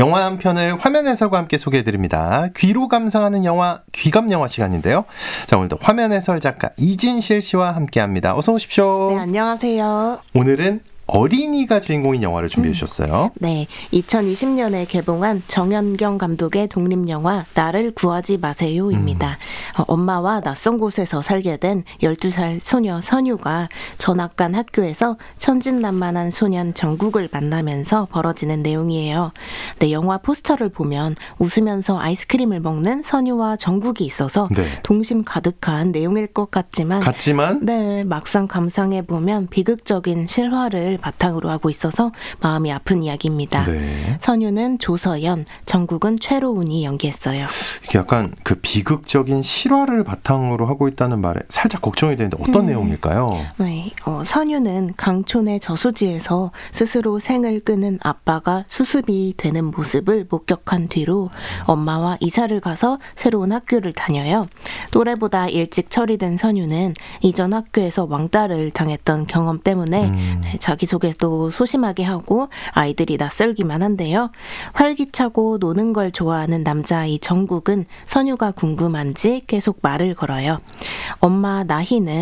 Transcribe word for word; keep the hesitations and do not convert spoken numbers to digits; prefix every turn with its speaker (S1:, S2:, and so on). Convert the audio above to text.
S1: 영화 한 편을 화면 해설과 함께 소개해드립니다. 귀로 감상하는 영화, 귀감영화 시간인데요. 자, 오늘도 화면 해설 작가 이진실 씨와 함께합니다. 어서 오십시오.
S2: 네, 안녕하세요.
S1: 오늘은 어린이가 주인공인 영화를 준비해 주셨어요.
S2: 음, 네, 이천이십 년에 개봉한 정현경 감독의 독립영화 나를 구하지 마세요입니다. 음. 어, 엄마와 낯선 곳에서 살게 된 열두 살 소녀 선유가 전학간 학교에서 천진난만한 소년 정국을 만나면서 벌어지는 내용이에요. 네, 영화 포스터를 보면 웃으면서 아이스크림을 먹는 선유와 정국이 있어서 네. 동심 가득한 내용일 것 같지만
S1: 같지만
S2: 네, 막상 감상해보면 비극적인 실화를 바탕으로 하고 있어서 마음이 아픈 이야기입니다. 네. 선유는 조서연, 정국은 최로운이 연기했어요.
S1: 이게 약간 그 비극적인 실화를 바탕으로 하고 있다는 말에 살짝 걱정이 되는데 어떤 음. 내용일까요?
S2: 네, 어, 선유는 강촌의 저수지에서 스스로 생을 끊은 아빠가 수습이 되는 모습을 목격한 뒤로 엄마와 이사를 가서 새로운 학교를 다녀요. 또래보다 일찍 처리된 선유는 이전 학교에서 왕따를 당했던 경험 때문에 음. 자기소개도 소심하게 하고 아이들이 낯설기만 한데요. 활기차고 노는 걸 좋아하는 남자아이 정국은 선유가 궁금한지 계속 말을 걸어요. 엄마 나희는